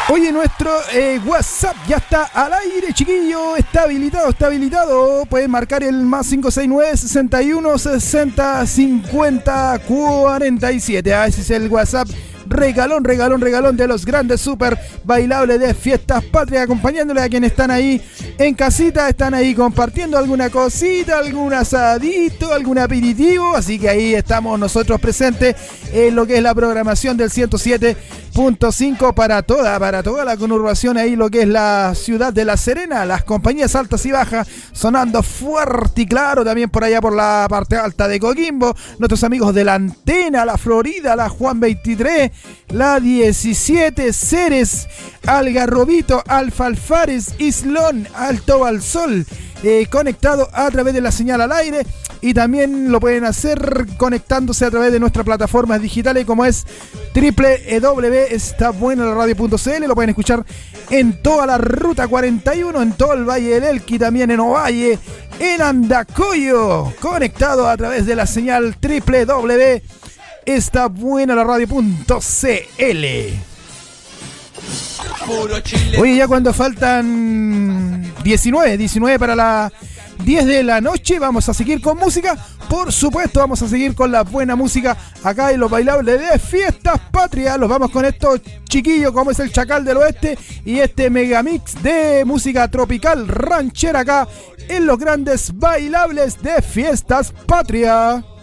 Oye, nuestro WhatsApp ya está al aire, chiquillo. Está habilitado. Pueden marcar el más 569 61 60 50 47. Ese es el WhatsApp. Regalón de los grandes super bailables de Fiestas Patrias, acompañándole a quienes están ahí en casita, están ahí compartiendo alguna cosita, algún asadito, algún aperitivo, así que ahí estamos nosotros presentes en lo que es la programación del 107.5 para toda la conurbación, ahí lo que es la ciudad de La Serena, las compañías altas y bajas sonando fuerte y claro, también por allá por la parte alta de Coquimbo, nuestros amigos de la Antena, la Florida, la Juan 23, la 17, Ceres, Algarrobito, Alfalfares, Islón, Alto Balsol, conectado a través de la señal al aire, y también lo pueden hacer conectándose a través de nuestras plataformas digitales como es www.estabuenalaradio.cl. Lo pueden escuchar en toda la ruta 41, en todo el Valle del Elqui, también en Ovalle, en Andacoyo, conectado a través de la señal www.estabuenalaradio.cl. Oye, ya cuando faltan 19 para las 10 de la noche, vamos a seguir con música. Por supuesto, vamos a seguir con la buena música acá en los bailables de Fiestas Patrias. Los vamos con estos chiquillos como es el Chacal del Oeste y este megamix de música tropical ranchera acá en los grandes bailables de Fiestas Patrias.